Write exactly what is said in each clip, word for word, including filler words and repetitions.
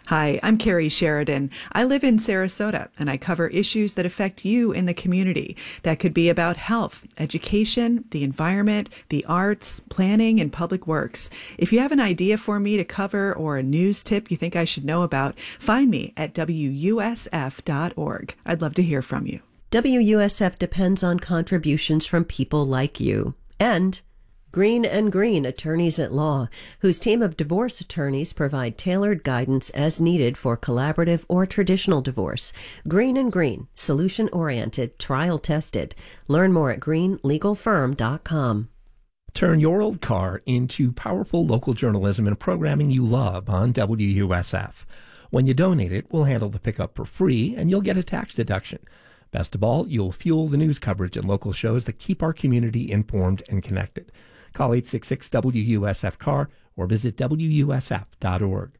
Hi, I'm Carrie Sheridan. I live in Sarasota, and I cover issues that affect you in the community. That could be about health, education, the environment, the arts, planning, and public works. If you have an idea for me to cover or a news tip you think I should know about, find me at W U S F dot org. I'd love to hear from you. W U S F depends on contributions from people like you. And Green and Green Attorneys at Law, whose team of divorce attorneys provide tailored guidance as needed for collaborative or traditional divorce. Green and Green, solution-oriented, trial-tested. Learn more at green legal firm dot com. Turn your old car into powerful local journalism and programming you love on W U S F. When you donate it, we'll handle the pickup for free, and you'll get a tax deduction. Best of all, you'll fuel the news coverage and local shows that keep our community informed and connected. Call eight six six W U S F C A R or visit W U S F dot org.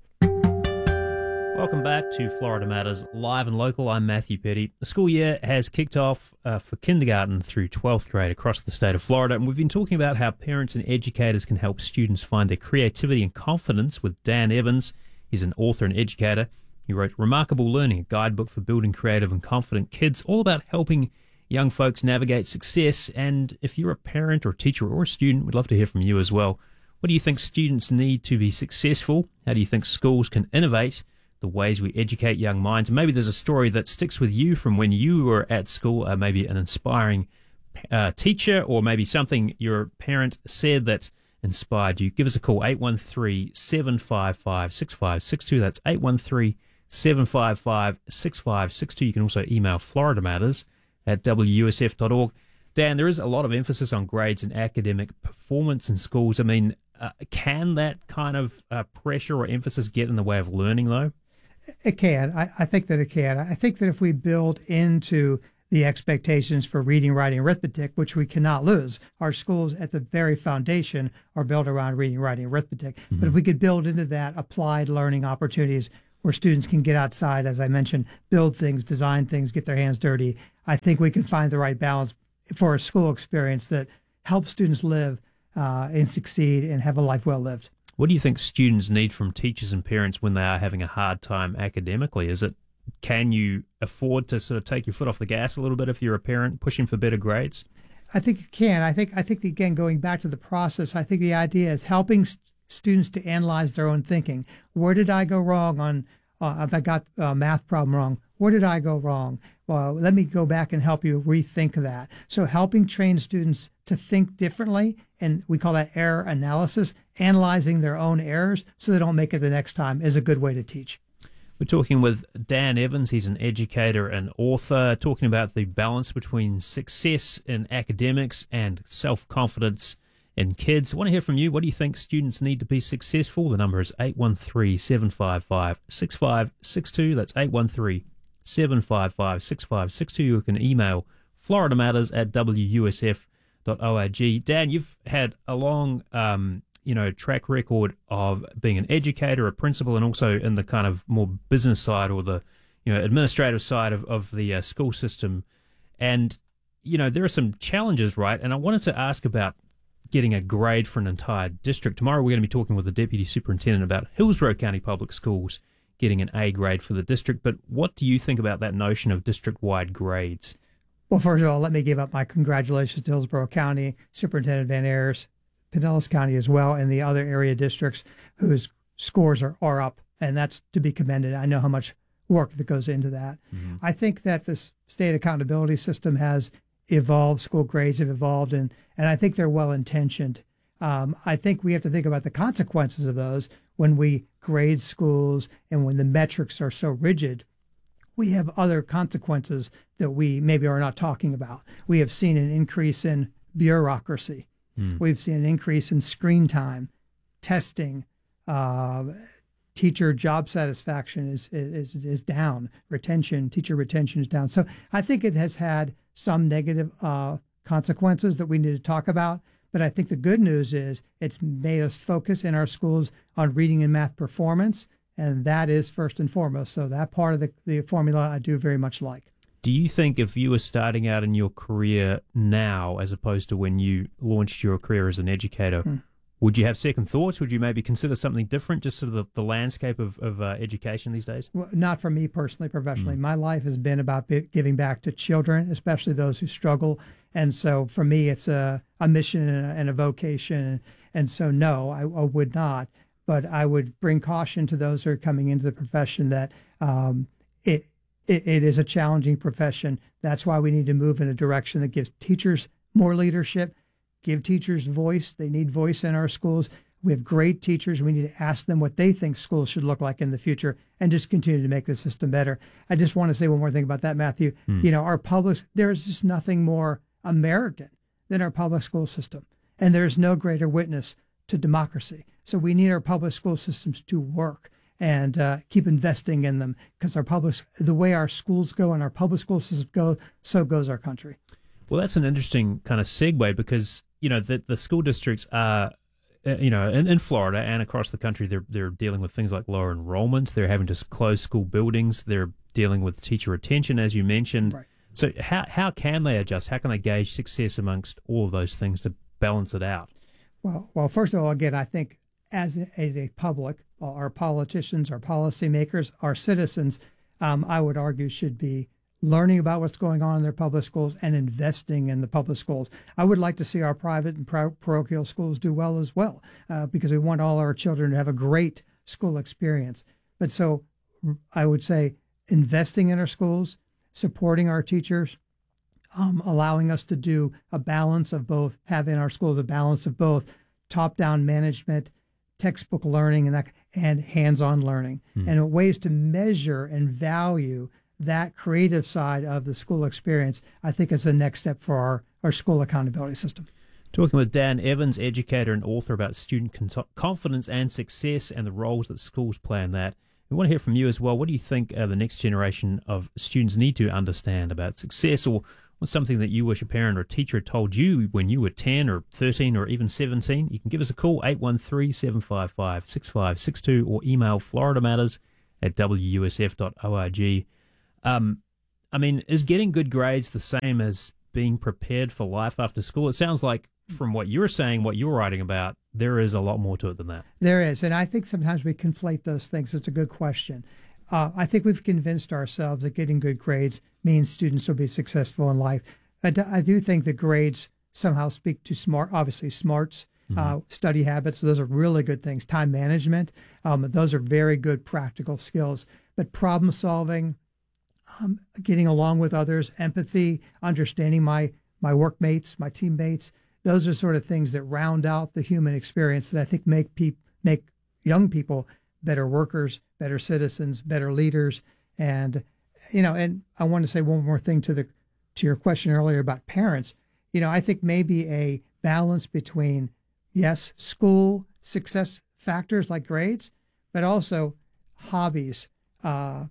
Welcome back to Florida Matters Live and Local. I'm Matthew Petty. The school year has kicked off uh, for kindergarten through twelfth grade across the state of Florida, and we've been talking about how parents and educators can help students find their creativity and confidence with Dan Evans. He's an author and educator. He wrote Remarkable Learning, a guidebook for building creative and confident kids, all about helping young folks navigate success. And if you're a parent or a teacher or a student, we'd love to hear from you as well. What do you think students need to be successful? How do you think schools can innovate the ways we educate young minds? And maybe there's a story that sticks with you from when you were at school, uh, maybe an inspiring uh, teacher, or maybe something your parent said that inspired you. Give us a call, eight one three, seven five five, six five six two. That's eight one three, seven five five, six five six two. You can also email Florida Matters at W U S F dot org. Dan, there is a lot of emphasis on grades and academic performance in schools. I mean, uh, can that kind of uh, pressure or emphasis get in the way of learning, though? It can. I, I think that it can. I think that if we build into the expectations for reading, writing, arithmetic, which we cannot lose, our schools at the very foundation are built around reading, writing, arithmetic. Mm-hmm. But if we could build into that applied learning opportunities where students can get outside, as I mentioned, build things, design things, get their hands dirty, I think we can find the right balance for a school experience that helps students live uh, and succeed and have a life well lived. What do you think students need from teachers and parents when they are having a hard time academically? Is it, can you afford to sort of take your foot off the gas a little bit if you're a parent pushing for better grades? I think you can. I think, I think again, going back to the process, I think the idea is helping st- students to analyze their own thinking. Where did I go wrong on, uh, if I got a math problem wrong, where did I go wrong? Well, let me go back and help you rethink that. So helping train students to think differently, and we call that error analysis, analyzing their own errors so they don't make it the next time, is a good way to teach. We're talking with Dan Evans. He's an educator and author, talking about the balance between success in academics and self-confidence in kids. I want to hear from you. What do you think students need to be successful? The number is eight one three, seven five five, six five six two. That's eight one three, seven five five, six five six two. You can email Florida Matters at W U S F dot org. Dan, you've had a long um, you know, track record of being an educator, a principal, and also in the kind of more business side or the, you know, administrative side of, of the uh, school system. And, you know, there are some challenges, right? And I wanted to ask about getting a grade for an entire district. Tomorrow we're going to be talking with the Deputy Superintendent about Hillsborough County Public Schools getting an A grade for the district. But what do you think about that notion of district-wide grades? Well, first of all, let me give up my congratulations to Hillsborough County, Superintendent Van Ayers, Pinellas County as well, and the other area districts whose scores are, are up, and that's to be commended. I know how much work that goes into that. Mm-hmm. I think that this state accountability system has evolved, school grades have evolved, and, and I think they're well-intentioned. Um, I think we have to think about the consequences of those when we grade schools and when the metrics are so rigid. We have other consequences that we maybe are not talking about. We have seen an increase in bureaucracy. Mm. We've seen an increase in screen time, testing, uh, teacher job satisfaction is, is, is down, retention, teacher retention is down. So I think it has had some negative uh, consequences that we need to talk about. But I think the good news is it's made us focus in our schools on reading and math performance, and that is first and foremost. So that part of the, the formula I do very much like. Do you think if you were starting out in your career now, as opposed to when you launched your career as an educator, hmm. Would you have second thoughts? Would you maybe consider something different, just sort of the, the landscape of, of uh, education these days? Well, not for me personally, professionally. Mm. My life has been about bi- giving back to children, especially those who struggle. And so for me, it's a, a mission and a, and a vocation. And so, no, I, I would not. But I would bring caution to those who are coming into the profession that um, it, it it is a challenging profession. That's why we need to move in a direction that gives teachers more leadership, give teachers voice. They need voice in our schools. We have great teachers. We need to ask them what they think schools should look like in the future and just continue to make the system better. I just want to say one more thing about that, Matthew. Hmm. You know, our public, there's just nothing more American than our public school system. And there's no greater witness to democracy. So we need our public school systems to work and uh, keep investing in them, because our public, the way our schools go and our public school systems go, so goes our country. Well, that's an interesting kind of segue, because, you know, the, the school districts are, uh, you know, in, in Florida and across the country, they're they're dealing with things like lower enrollment. They're having to close school buildings. They're dealing with teacher retention, as you mentioned. Right. So how how can they adjust? How can they gauge success amongst all of those things to balance it out? Well, well, first of all, again, I think as a, as a public, our politicians, our policymakers, our citizens, um, I would argue should be learning about what's going on in their public schools and investing in the public schools. I would like to see our private and pro- parochial schools do well as well, uh, because we want all our children to have a great school experience. But so I would say investing in our schools, supporting our teachers, um, allowing us to do a balance of both, have in our schools a balance of both top-down management, textbook learning, and that, and hands-on learning, mm. and ways to measure and value that creative side of the school experience, I think is the next step for our, our school accountability system. Talking with Dan Evans, educator and author, about student con- confidence and success and the roles that schools play in that. We want to hear from you as well. What do you think uh, the next generation of students need to understand about success, or what's something that you wish a parent or a teacher had told you when you were ten or thirteen or even seventeen? You can give us a call, eight one three, seven five five, six five six two, or email florida matters at w u s f dot org. Um, I mean, is getting good grades the same as being prepared for life after school? It sounds like, from what you're saying, what you're writing about, there is a lot more to it than that. There is, and I think sometimes we conflate those things. It's a good question. Uh, I think we've convinced ourselves that getting good grades means students will be successful in life. I do, I do think that grades somehow speak to smart, obviously smarts, mm-hmm. uh, study habits. Those are really good things. Time management, um, those are very good practical skills. But problem solving, um, getting along with others, empathy, understanding my my workmates, my teammates, those are sort of things that round out the human experience that I think make peop- make young people better workers, better citizens, better leaders. And, you know, and I want to say one more thing to the to your question earlier about parents. You know, I think maybe a balance between, yes, school success factors like grades, but also hobbies. Uh,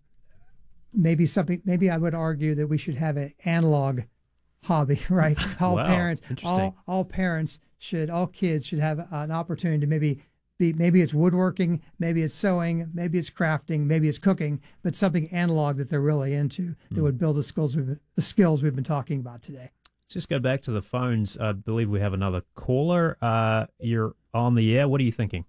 maybe something, maybe I would argue that we should have an analog hobby, right? All wow, parents, all, all parents should, all kids should have an opportunity to maybe be, maybe it's woodworking, maybe it's sewing, maybe it's crafting, maybe it's cooking, but something analog that they're really into that mm. would build the skills we've been, the skills we've been talking about today. Let's just go back to the phones. I believe we have another caller. Uh, you're on the air. What are you thinking?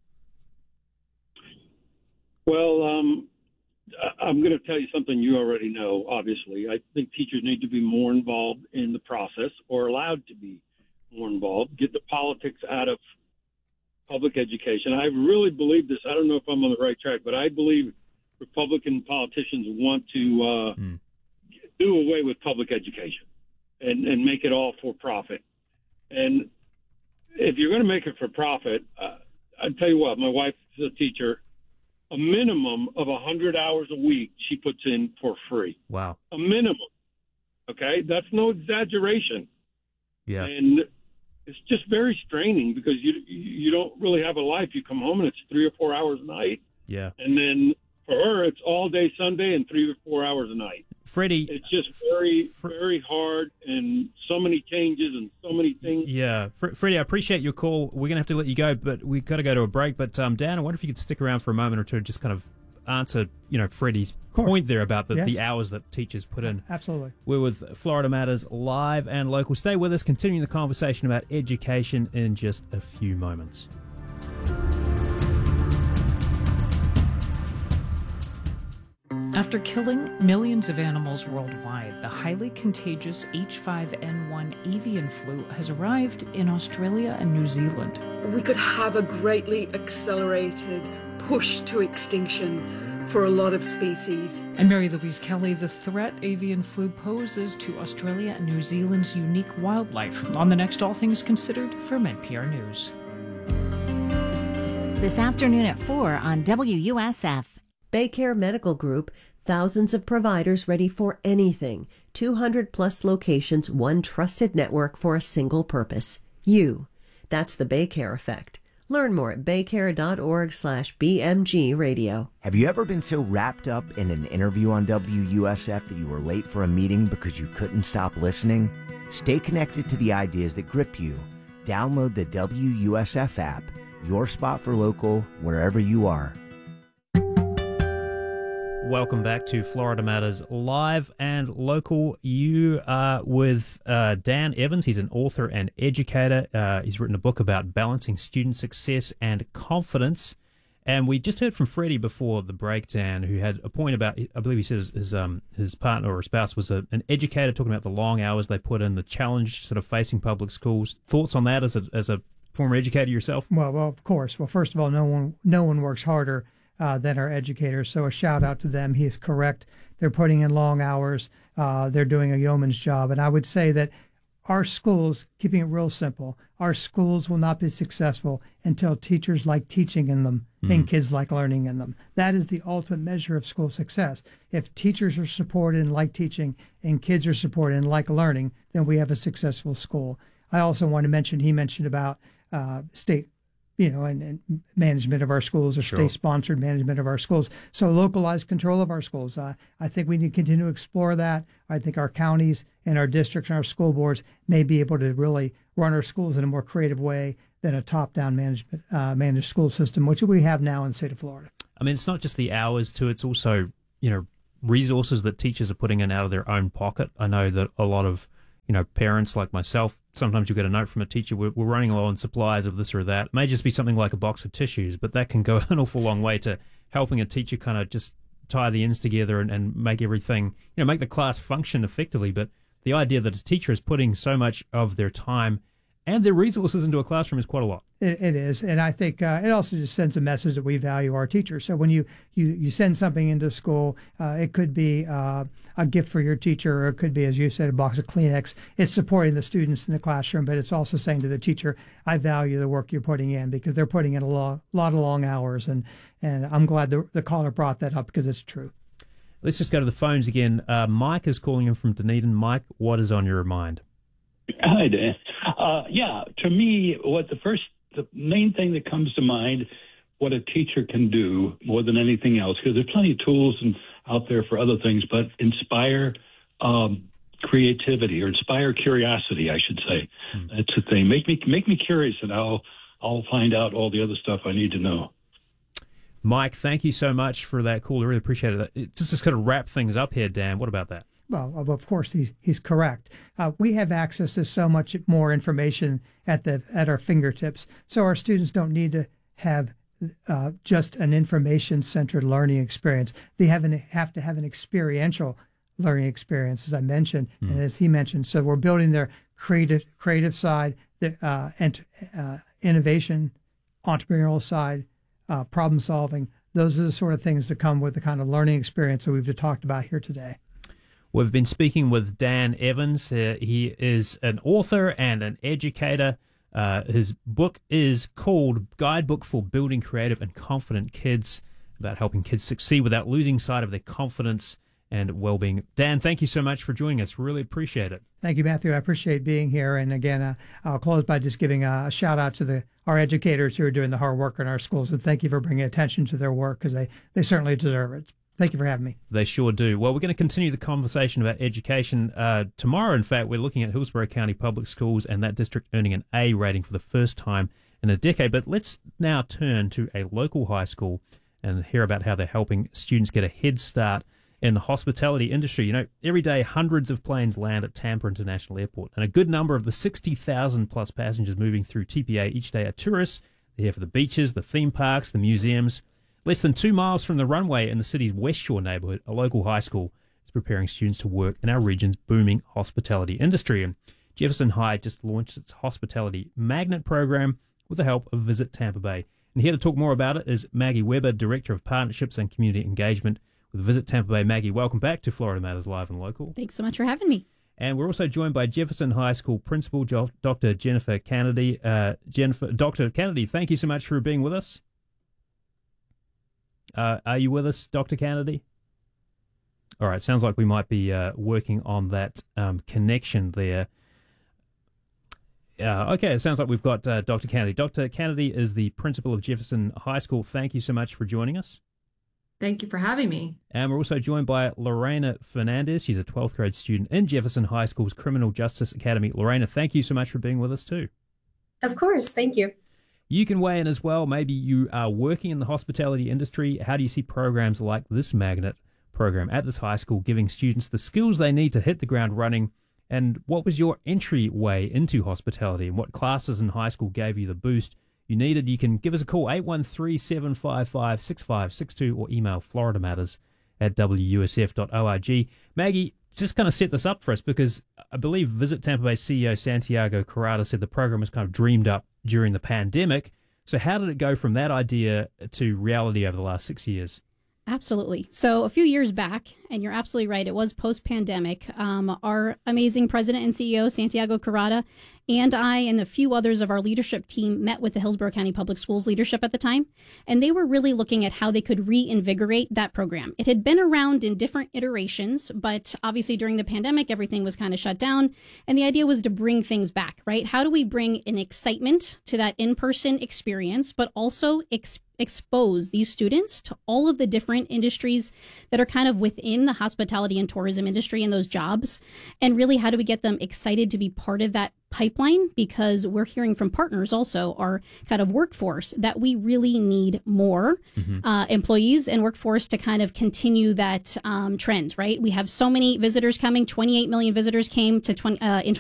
Well, um, I'm going to tell you something you already know, obviously. I think teachers need to be more involved in the process, or allowed to be more involved. Get the politics out of public education. I really believe this. I don't know if I'm on the right track, but I believe Republican politicians want to uh, mm. do away with public education and, and make it all for profit. And if you're going to make it for profit, uh, I'll tell you what, my wife is a teacher. A minimum of one hundred hours a week she puts in for free. Wow. A minimum. Okay? That's no exaggeration. Yeah. And it's just very straining, because you you don't really have a life. You come home and it's three or four hours a night. Yeah. And then for her, it's all day Sunday and three or four hours a night. Freddie. It's just very, very hard, and so many changes and so many things. Yeah. Fr- Freddie, I appreciate your call. We're going to have to let you go, but we've got to go to a break. But um, Dan, I wonder if you could stick around for a moment or two to just kind of answer, you know, Freddie's point there about the, yes. the hours that teachers put in. Absolutely. We're with Florida Matters live and local. Stay with us, continuing the conversation about education in just a few moments. After killing millions of animals worldwide, the highly contagious H five N one avian flu has arrived in Australia and New Zealand. We could have a greatly accelerated push to extinction for a lot of species. And Mary Louise Kelly, the threat avian flu poses to Australia and New Zealand's unique wildlife. On the next All Things Considered from N P R News. This afternoon at four on W U S F. Baycare Medical Group, thousands of providers ready for anything. two hundred plus locations, one trusted network for a single purpose. You. That's the Baycare effect. Learn more at baycare.org slash BMG radio. Have you ever been so wrapped up in an interview on W U S F that you were late for a meeting because you couldn't stop listening? Stay connected to the ideas that grip you. Download the W U S F app, your spot for local, wherever you are. Welcome back to Florida Matters Live and Local. You are with uh, Dan Evans. He's an author and educator. Uh, he's written a book about balancing student success and confidence. And we just heard from Freddie before the break, Dan, who had a point about, I believe he said his his, um, his partner or spouse was a, an educator, talking about the long hours they put in, the challenge sort of facing public schools. Thoughts on that as a as a former educator yourself? Well, well, of course. Well, first of all, no one no one works harder Uh, than our educators. So a shout out to them. He is correct. They're putting in long hours. Uh, they're doing a yeoman's job. And I would say that our schools, keeping it real simple, our schools will not be successful until teachers like teaching in them mm-hmm. and kids like learning in them. That is the ultimate measure of school success. If teachers are supported and like teaching and kids are supported and like learning, then we have a successful school. I also want to mention, he mentioned about uh, state you know, and, and management of our schools or Sure. state-sponsored management of our schools. So localized control of our schools. Uh, I think we need to continue to explore that. I think our counties and our districts and our school boards may be able to really run our schools in a more creative way than a top-down management uh, managed school system, which we have now in the state of Florida. I mean, it's not just the hours too, it's also, you know, resources that teachers are putting in out of their own pocket. I know that a lot of, you know, parents like myself, sometimes you get a note from a teacher, we're, we're running low on supplies of this or that. It may just be something like a box of tissues, but that can go an awful long way to helping a teacher kind of just tie the ends together and, and make everything, you know, make the class function effectively. But the idea that a teacher is putting so much of their time and their resources into a classroom is quite a lot. It, it is. And I think uh, it also just sends a message that we value our teachers. So when you, you, you send something into school, uh, it could be uh, a gift for your teacher, or it could be, as you said, a box of Kleenex. It's supporting the students in the classroom, but it's also saying to the teacher, I value the work you're putting in, because they're putting in a lot, lot of long hours. And, and I'm glad the, the caller brought that up, because it's true. Let's just go to the phones again. Uh, Mike is calling in from Dunedin. Mike, what is on your mind? Hi, Dan. Uh, yeah, to me, what the first, the main thing that comes to mind, what a teacher can do more than anything else, because there's plenty of tools and out there for other things, but inspire um, creativity, or inspire curiosity, I should say. Hmm. That's the thing. Make me make me curious, and I'll I'll find out all the other stuff I need to know. Mike, thank you so much for that call. I really appreciate it. it just to kind of wrap things up here, Dan, what about that? Well, of course, he's, he's correct. Uh, we have access to so much more information at the at our fingertips, so our students don't need to have uh, just an information-centered learning experience. They have, an, have to have an experiential learning experience, as I mentioned, mm. and as he mentioned. So we're building their creative creative side, the uh, and, uh, innovation, entrepreneurial side, uh, problem solving. Those are the sort of things that come with the kind of learning experience that we've talked about here today. We've been speaking with Dan Evans. Uh, he is an author and an educator. Uh, his book is called Guidebook for Building Creative and Confident Kids, about helping kids succeed without losing sight of their confidence and well-being. Dan, thank you so much for joining us. Really appreciate it. Thank you, Matthew. I appreciate being here. And again, uh, I'll close by just giving a, a shout out to the our educators who are doing the hard work in our schools. And thank you for bringing attention to their work, because they, they certainly deserve it. Thank you for having me. They sure do. Well, we're going to continue the conversation about education uh, tomorrow. In fact, we're looking at Hillsborough County Public Schools and that district earning an A rating for the first time in a decade. But let's now turn to a local high school and hear about how they're helping students get a head start in the hospitality industry. You know, every day hundreds of planes land at Tampa International Airport, and a good number of the sixty thousand plus passengers moving through T P A each day are tourists. They're here for the beaches, the theme parks, the museums. Less than two miles from the runway in the city's West Shore neighbourhood, a local high school is preparing students to work in our region's booming hospitality industry. And Jefferson High just launched its hospitality magnet program with the help of Visit Tampa Bay. And here to talk more about it is Maggie Weber, Director of Partnerships and Community Engagement with Visit Tampa Bay. Maggie, welcome back to Florida Matters Live and Local. Thanks so much for having me. And we're also joined by Jefferson High School Principal Doctor Jennifer Kennedy. Uh, Jennifer, Doctor Kennedy, thank you so much for being with us. Uh, are you with us, Doctor Kennedy? All right, sounds like we might be uh, working on that um, connection there. Uh, okay, it sounds like we've got uh, Doctor Kennedy. Doctor Kennedy is the principal of Jefferson High School. Thank you so much for joining us. Thank you for having me. And we're also joined by Lorena Fernandez. She's a twelfth grade student in Jefferson High School's Criminal Justice Academy. Lorena, thank you so much for being with us too. Of course, thank you. You can weigh in as well. Maybe you are working in the hospitality industry. How do you see programs like this magnet program at this high school giving students the skills they need to hit the ground running? And what was your entryway into hospitality, and what classes in high school gave you the boost you needed? You can give us a call, eight one three, seven five five, six five six two, or email florida matters at w u s f dot org. Maggie, just kind of set this up for us, because I believe Visit Tampa Bay C E O Santiago Carrata said the program was kind of dreamed up during the pandemic. So how did it go from that idea to reality over the last six years? Absolutely. So a few years back, and you're absolutely right, it was post-pandemic, um, our amazing president and C E O, Santiago Carrata, and I and a few others of our leadership team met with the Hillsborough County Public Schools leadership at the time, and they were really looking at how they could reinvigorate that program. It had been around in different iterations, but obviously during the pandemic, everything was kind of shut down, and the idea was to bring things back, right? How do we bring an excitement to that in-person experience, but also experience expose these students to all of the different industries that are kind of within the hospitality and tourism industry and those jobs? And really, how do we get them excited to be part of that pipeline? Because we're hearing from partners also, our kind of workforce, that we really need more mm-hmm. uh, employees and workforce to kind of continue that um, trend, right? We have so many visitors coming. twenty-eight million visitors came to twenty, uh, in